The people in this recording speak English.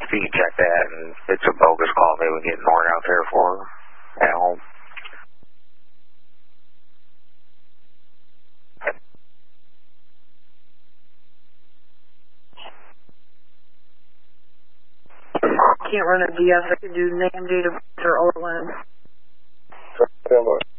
if you can check that, and if it's a bogus call, maybe we can get Norn out there for her at home. Can't run a DS. I could do name, date of birth, or all at once.